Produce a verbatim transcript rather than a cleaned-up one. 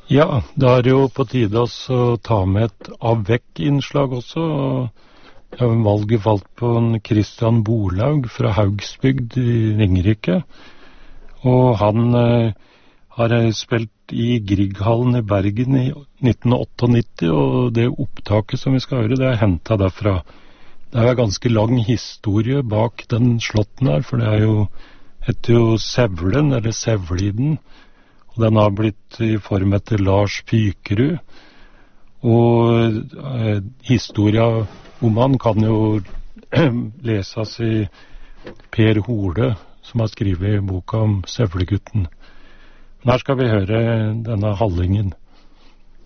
Ja, da er det jo på tide å ta med et avvekk-innslag også. Jeg har valget valgt på en Christian Borlaug fra Haugsbygd i Ringerike. Og han eh, har spilt i Grieghallen i Bergen i nitten nittiåtte, og det opptaket som vi skal høre, det er hentet derfra. Det er en ganske lang historie bak den slåtten her, for det er jo, heter jo Sevlen, eller Sevliden. Den har blitt i form etter Lars Pykerud, og eh, historia om han kan jo leses i Per Hole, som har skrivet boka om Sevlegutten. Men her skal vi høre denne Hallingen.